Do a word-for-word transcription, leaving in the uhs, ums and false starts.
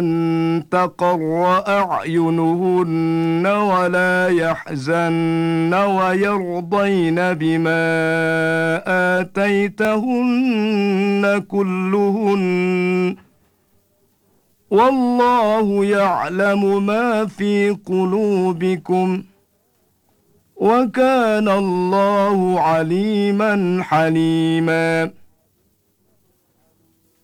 تقر أعينهن ولا يحزن ويرضين بما آتيتهن كلهن والله يعلم ما في قلوبكم وكان الله عليما حليما